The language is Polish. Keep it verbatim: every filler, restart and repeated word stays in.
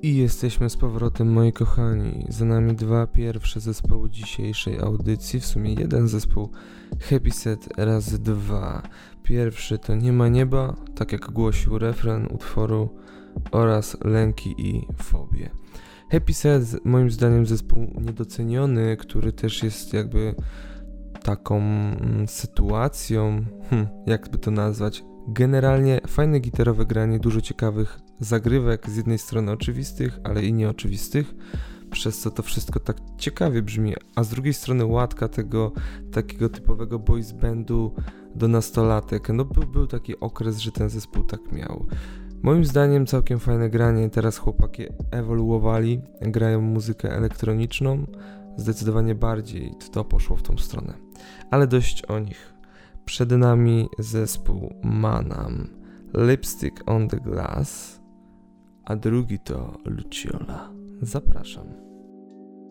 I jesteśmy z powrotem, moi kochani. Za nami dwa pierwsze zespoły dzisiejszej audycji. W sumie jeden zespół, Happy Set razy dwa. Pierwszy to Nie ma nieba, tak jak głosił refren utworu, oraz Lęki i fobie. Happy Set, moim zdaniem, zespół niedoceniony, który też jest jakby taką mm, sytuacją, hm, jakby to nazwać. Generalnie fajne gitarowe granie, dużo ciekawych zagrywek, z jednej strony oczywistych, ale i nieoczywistych, przez co to wszystko tak ciekawie brzmi, a z drugiej strony łatka tego takiego typowego boys bandu do nastolatek. No był, był taki okres, że ten zespół tak miał. Moim zdaniem całkiem fajne granie, teraz chłopaki ewoluowali, grają muzykę elektroniczną, zdecydowanie bardziej to poszło w tą stronę. Ale dość o nich. Przed nami zespół Manam, Lipstick on the Glass, a drugi to Luciola. Zapraszam.